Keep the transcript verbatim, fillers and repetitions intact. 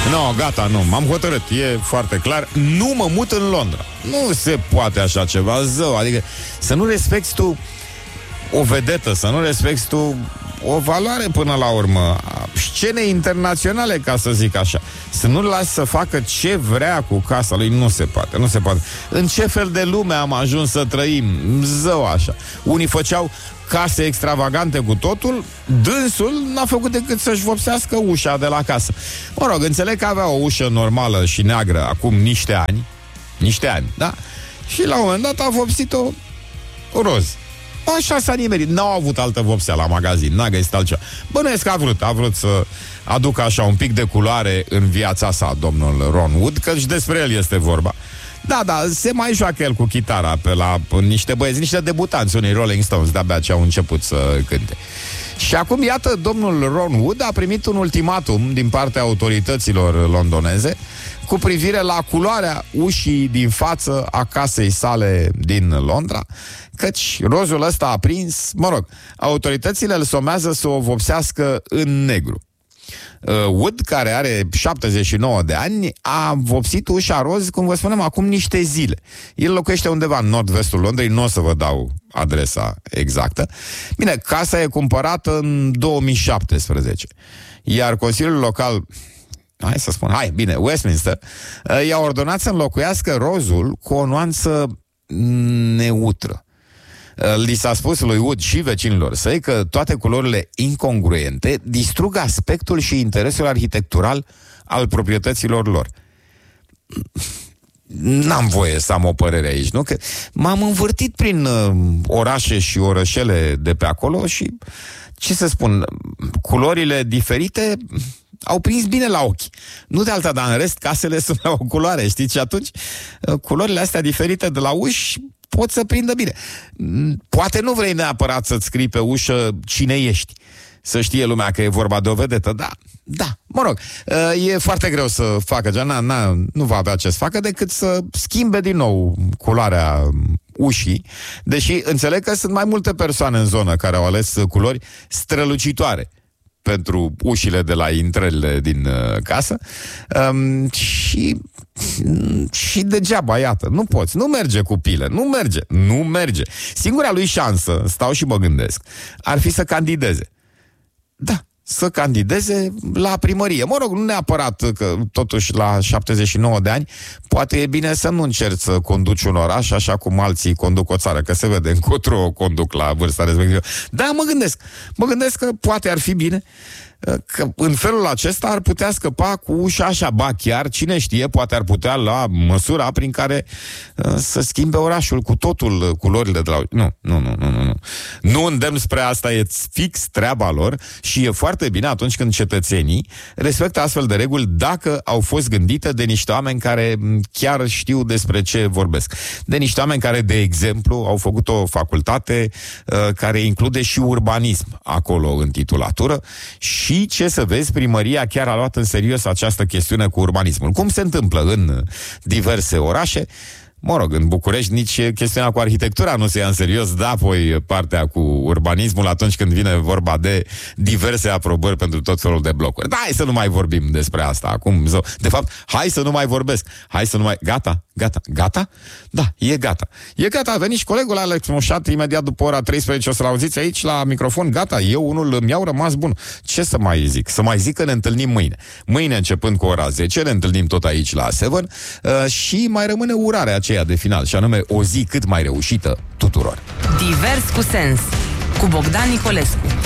Nu, no, gata, nu, m-am hotărât, e foarte clar. Nu mă mut în Londra. Nu se poate așa ceva, zău. Adică să nu respecti tu o vedetă, să nu respecti tu o valoare până la urmă, scene internaționale, ca să zic așa. Să nu-l lasi să facă ce vrea cu casa lui. Nu se poate, nu se poate. În ce fel de lume am ajuns să trăim? Zău așa. Unii făceau case extravagante cu totul, dânsul n-a făcut decât să-și vopsească ușa de la casă. Mă rog, înțeleg că avea o ușă normală și neagră acum niște ani, niște ani, da? Și la un moment dat a vopsit-o roz. Așa s-a nimerit. N-au avut altă vopsea la magazin, n-a găsit altceva. Bănuiesc că a vrut, a vrut să aducă așa un pic de culoare în viața sa, domnul Ron Wood, căci despre el este vorba. Da, da, se mai joacă el cu chitara pe la niște băieți, niște debutanți, unii Rolling Stones, de-abia ce au început să cânte. Și acum, iată, domnul Ron Wood a primit un ultimatum din partea autorităților londoneze cu privire la culoarea ușii din față a casei sale din Londra, căci rozul ăsta a prins, mă rog, autoritățile îl somează să o vopsească în negru. Wood, care are șaptezeci și nouă de ani, a vopsit ușa roz, cum vă spunem, acum niște zile. El locuiește undeva în nord-vestul Londrei, nu o să vă dau adresa exactă. Bine, casa e cumpărată în două mii șaptesprezece, iar Consiliul Local, hai să spun, hai, bine, Westminster, i-a ordonat să înlocuiască rozul cu o nuanță neutră. Li s-a spus lui Wood și vecinilor săi că toate culorile incongruente distrug aspectul și interesul arhitectural al proprietăților lor. N-am voie să am o părere aici, nu? Că m-am învârtit prin uh, orașe și orășele de pe acolo și, ce să spun, culorile diferite au prins bine la ochi. Nu de alta, dar în rest casele sunt la o culoare, știți? Și atunci uh, culorile astea diferite de la uși pot să prindă bine. Poate nu vrei neapărat să-ți scrii pe ușă cine ești, să știe lumea că e vorba de o vedetă, da, da, mă rog, e foarte greu să facă, na, na, nu va avea ce să facă decât să schimbe din nou culoarea ușii, deși înțeleg că sunt mai multe persoane în zonă care au ales culori strălucitoare pentru ușile de la intrările din uh, casă um, și și degeaba, iată, nu poți, nu merge cu pile, nu merge, nu merge. Singura lui șansă, stau și mă gândesc, ar fi să candideze. Da, să candideze la primărie. Mă rog, nu neapărat că totuși la șaptezeci și nouă de ani poate e bine să nu încerci să conduci un oraș așa cum alții conduc o țară, că se vede încotro o conduc la vârsta respectivă. Da, mă gândesc, mă gândesc că poate ar fi bine că în felul acesta ar putea scăpa cu ușa așa, ba chiar, cine știe, poate ar putea lua măsura prin care uh, să schimbe orașul cu totul culorile de la... Nu, nu, nu, nu, nu. Nu îndemn spre asta, e fix treaba lor și e foarte bine atunci când cetățenii respectă astfel de reguli dacă au fost gândite de niște oameni care chiar știu despre ce vorbesc. De niște oameni care, de exemplu, au făcut o facultate uh, care include și urbanism acolo în titulatură și Și ce să vezi, primăria chiar a luat în serios această chestiune cu urbanismul. Cum se întâmplă în diverse orașe. Mă rog, în București nici chestiunea cu arhitectura nu se ia în serios, da, apoi partea cu urbanismul atunci când vine vorba de diverse aprobări pentru tot felul de blocuri. Da, hai să nu mai vorbim despre asta acum. De fapt, hai să nu mai vorbesc. Hai să nu mai... Gata? Gata? Gata? Da, e gata. E gata, a venit și colegul Alex Mușat imediat după ora treisprezece, o să-l auziți aici la microfon. Gata, eu unul mi-au rămas bun. Ce să mai zic? Să mai zic că ne întâlnim mâine. Mâine începând cu ora zece, ne întâlnim tot aici la Seven uh, și mai rămâne urarea aceea de final, și anume o zi cât mai reușită tuturor. Divers cu sens, cu Bogdan Nicolescu.